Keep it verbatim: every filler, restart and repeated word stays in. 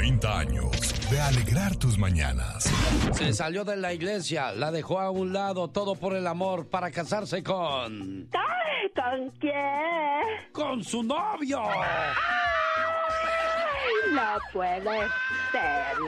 treinta años de alegrar tus mañanas. Se salió de la iglesia, la dejó a un lado, todo por el amor, para casarse con... Ay, ¿con quién? ¡Con su novio! Ay, no puede ser.